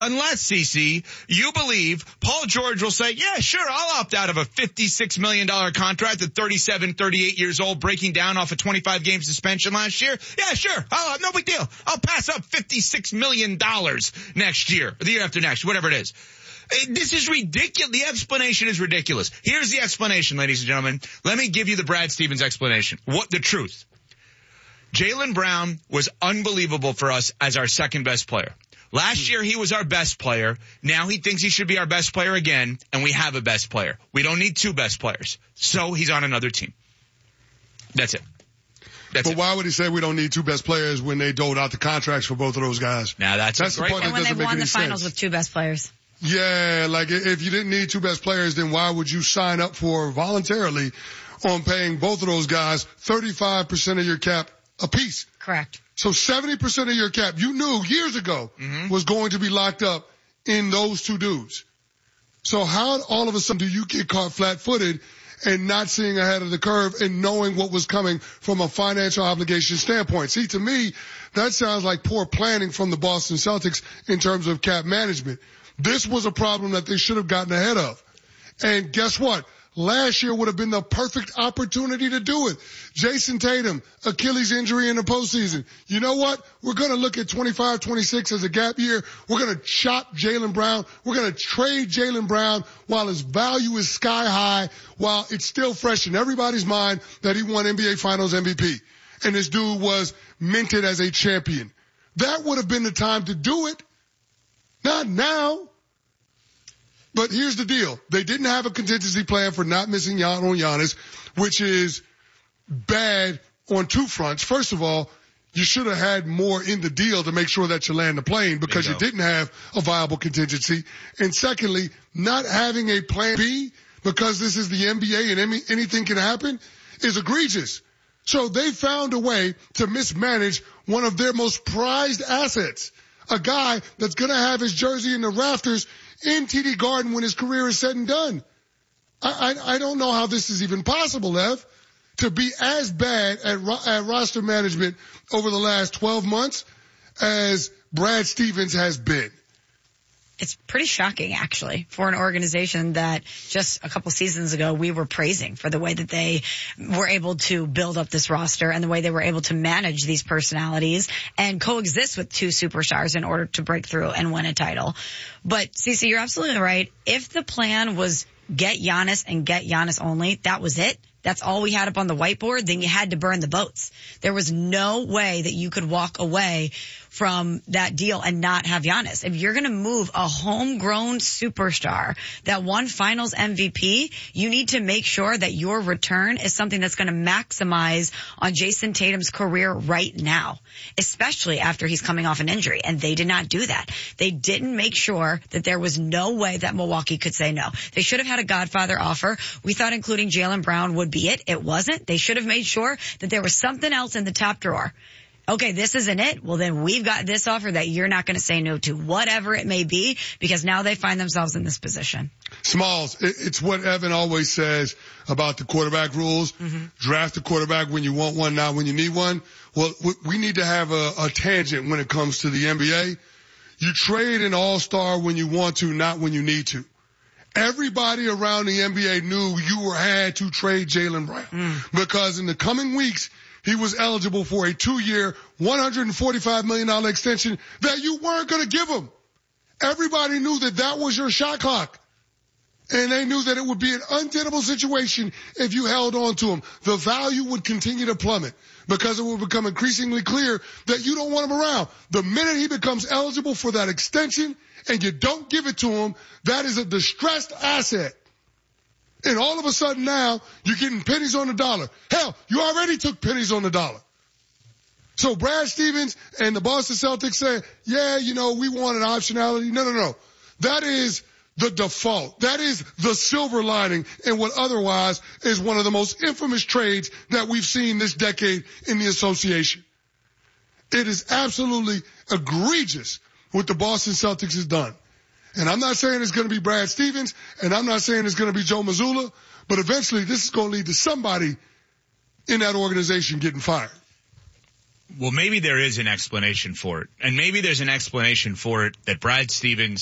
Unless, CC, you believe Paul George will say, yeah, sure, I'll opt out of a $56 million contract at 37, 38 years old, breaking down off a 25-game suspension last year. Yeah, sure. No big deal. I'll pass up $56 million next year, or the year after next, whatever it is. This is ridiculous. The explanation is ridiculous. Here's the explanation, ladies and gentlemen. Let me give you the Brad Stevens explanation. The truth. Jaylen Brown was unbelievable for us as our second best player. Last year, he was our best player. Now he thinks he should be our best player again, and we have a best player. We don't need two best players. So he's on another team. That's it. But why would he say we don't need two best players when they doled out the contracts for both of those guys? Now that's the part and that when doesn't they make won any the finals sense. with two best players. Yeah, like if you didn't need two best players, then why would you sign up for voluntarily on paying both of those guys 35% of your cap apiece? Correct. So 70% of your cap, you knew years ago, was going to be locked up in those two dudes. So how all of a sudden do you get caught flat-footed and not seeing ahead of the curve and knowing what was coming from a financial obligation standpoint? See, to me, that sounds like poor planning from the Boston Celtics in terms of cap management. This was a problem that they should have gotten ahead of. And guess what? Last year would have been the perfect opportunity to do it. Jason Tatum, Achilles injury in the postseason. You know what? We're going to look at 25-26 as a gap year. We're going to chop Jaylen Brown. We're going to trade Jaylen Brown while his value is sky high, while it's still fresh in everybody's mind that he won NBA Finals MVP. And this dude was minted as a champion. That would have been the time to do it. Not now. But here's the deal. They didn't have a contingency plan for not missing out on Giannis, which is bad on two fronts. First of all, you should have had more in the deal to make sure that you land the plane because you didn't have a viable contingency. And secondly, not having a plan B because this is the NBA and anything can happen is egregious. So they found a way to mismanage one of their most prized assets, a guy that's going to have his jersey in the rafters in TD Garden when his career is said and done. I don't know how this is even possible, Lev, to be as bad at roster management over the last 12 months as Brad Stevens has been. It's pretty shocking, actually, for an organization that just a couple seasons ago we were praising for the way that they were able to build up this roster and the way they were able to manage these personalities and coexist with two superstars in order to break through and win a title. But, Cece, you're absolutely right. If the plan was get Giannis and get Giannis only, that was it. That's all we had up on the whiteboard, then you had to burn the boats. There was no way that you could walk away from that deal and not have Giannis. If you're going to move a homegrown superstar that won finals MVP, you need to make sure that your return is something that's going to maximize on Jason Tatum's career right now, especially after he's coming off an injury. And they did not do that. They didn't make sure that there was no way that Milwaukee could say no. They should have had a Godfather offer. We thought including Jaylen Brown would be it. It wasn't. They should have made sure that there was something else in the top drawer. Okay, this isn't it. Well, then we've got this offer that you're not going to say no to, whatever it may be, because now they find themselves in this position. Smalls, it's what Evan always says about the quarterback rules. Draft a quarterback when you want one, not when you need one. Well, we need to have a tangent when it comes to the NBA. You trade an all-star when you want to, not when you need to. Everybody around the NBA knew you had to trade Jaylen Brown because in the coming weeks, he was eligible for a 2-year, $145 million extension that you weren't going to give him. Everybody knew that was your shot clock. And they knew that it would be an untenable situation if you held on to him. The value would continue to plummet because it would become increasingly clear that you don't want him around. The minute he becomes eligible for that extension and you don't give it to him, that is a distressed asset. And all of a sudden now, you're getting pennies on the dollar. Hell, you already took pennies on the dollar. So Brad Stevens and the Boston Celtics say, yeah, we wanted optionality. No. That is the default. That is the silver lining in what otherwise is one of the most infamous trades that we've seen this decade in the association. It is absolutely egregious what the Boston Celtics has done. And I'm not saying it's going to be Brad Stevens, and I'm not saying it's going to be Joe Mazzulla, but eventually this is going to lead to somebody in that organization getting fired. Well, maybe there is an explanation for it. And maybe there's an explanation for it that Brad Stevens